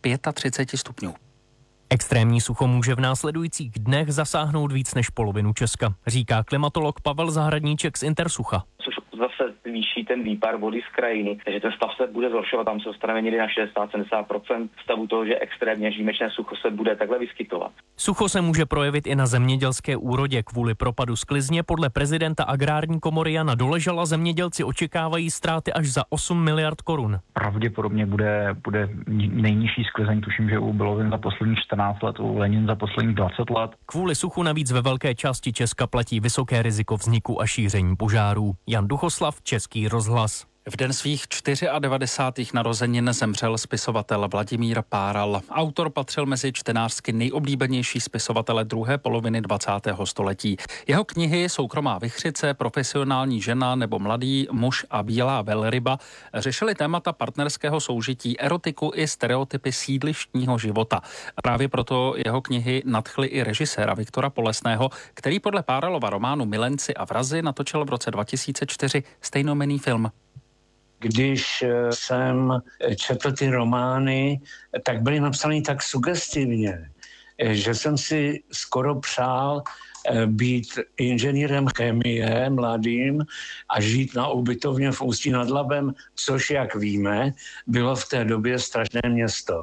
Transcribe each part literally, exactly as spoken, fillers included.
třicet pět stupňů. Extrémní sucho může v následujících dnech zasáhnout víc než polovinu Česka, říká klimatolog Pavel Zahradníček z Intersucha. Což zase zvýší ten výpar vody z krajiny, takže ten stav se bude zhoršovat, tam se dostaneme někdy na šedesát až sedmdesát procent stavu toho, že extrémně výjimečné sucho se bude takhle vyskytovat. Sucho se může projevit i na zemědělské úrodě. Kvůli propadu sklizně podle prezidenta Agrární komory Jana Doležala zemědělci očekávají ztráty až za osm miliard korun. Pravděpodobně bude, bude nejnižší sklizeň, tuším, že u Bilovin za posledních čtrnáct let, u Lenin za posledních dvacet let. Kvůli suchu navíc ve velké části Česka platí vysoké riziko vzniku a šíření požárů. Jan Duchoslav, Český rozhlas. V den svých devadesátých čtyř narozenin zemřel spisovatel Vladimír Páral. Autor patřil mezi čtenářsky nejoblíbenější spisovatele druhé poloviny dvacátého století. Jeho knihy Soukromá vichřice, Profesionální žena nebo Mladý muž a bílá velryba řešily témata partnerského soužití, erotiku i stereotypy sídlištního života. Právě proto jeho knihy nadchly i režiséra Viktora Polesného, který podle Páralova románu Milenci a vrazi natočil v roce dva tisíce čtyři stejnojmenný film. Když jsem četl ty romány, tak byly napsané tak sugestivně, že jsem si skoro přál být inženýrem chemie mladým a žít na ubytovně v Ústí nad Labem, což, jak víme, bylo v té době strašné město.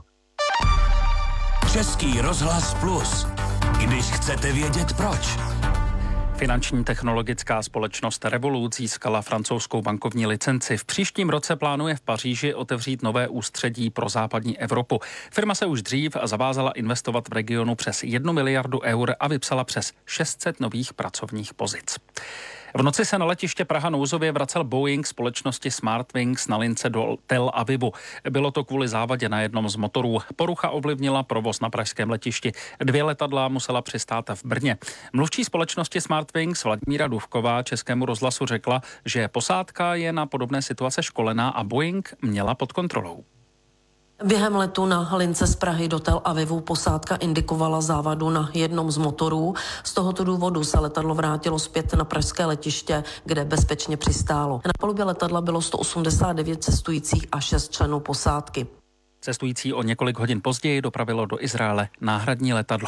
Český rozhlas Plus. Když chcete vědět proč. Finanční technologická společnost Revolut získala francouzskou bankovní licenci. V příštím roce plánuje v Paříži otevřít nové ústředí pro západní Evropu. Firma se už dřív zavázala investovat v regionu přes jednu miliardu eur a vypsala přes šest set nových pracovních pozic. V noci se na letiště Praha nouzově vracel Boeing společnosti Smartwings na lince do Tel Avivu. Bylo to kvůli závadě na jednom z motorů. Porucha ovlivnila provoz na pražském letišti. Dvě letadla musela přistát v Brně. Mluvčí společnosti Smartwings Vladimíra Duvková Českému rozhlasu řekla, že posádka je na podobné situace školená a Boeing měla pod kontrolou. Během letu na lince z Prahy do Tel Avivu posádka indikovala závadu na jednom z motorů. Z tohoto důvodu se letadlo vrátilo zpět na pražské letiště, kde bezpečně přistálo. Na palubě letadla bylo sto osmdesát devět cestujících a šest členů posádky. Cestující o několik hodin později dopravilo do Izraele náhradní letadlo.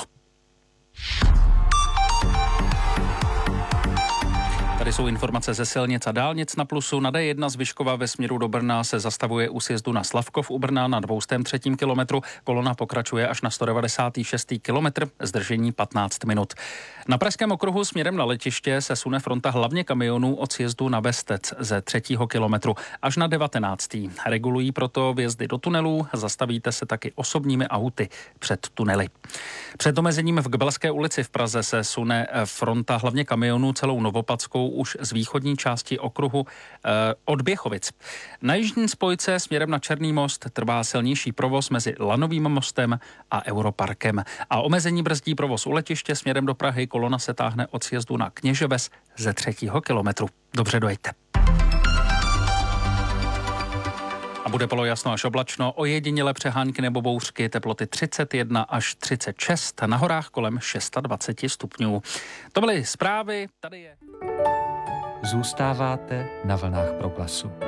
Tady jsou informace ze silnic a dálnic na Plusu. Na D jedna z Vyškova ve směru do Brna se zastavuje u sjezdu na Slavkov u Brna na dvoustém třetím kilometru. Kolona pokračuje až na sto devadesátý šestý kilometr, zdržení patnáct minut. Na Pražském okruhu směrem na letiště se sune fronta hlavně kamionů od sjezdu na Bestec ze třetího kilometru až na devatenáctý Regulují proto vjezdy do tunelů, zastavíte se taky osobními auty před tunely. Před omezením v Gbelské ulici v Praze se sune fronta hlavně kamionů celou Novopadskou už z východní části okruhu eh, od Běchovic. Na jižní spojce směrem na Černý most trvá silnější provoz mezi Lanovým mostem a Europarkem. A omezení brzdí provoz u letiště směrem do Prahy, kolona se táhne od sjezdu na Kněževes ze třetího kilometru. Dobře dojďte. A bude polojasno až oblačno, ojediněle přehánky nebo bouřky, teploty třicet jedna až třicet šest, na horách kolem dvacet šest stupňů. To byly zprávy, tady je... Zůstáváte na vlnách Proglasu.